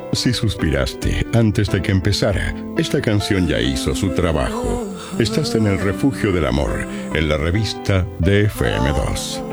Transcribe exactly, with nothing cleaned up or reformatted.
Si suspiraste antes de que empezara, esta canción ya hizo su trabajo. Estás en el refugio del amor, en la revista de F M dos.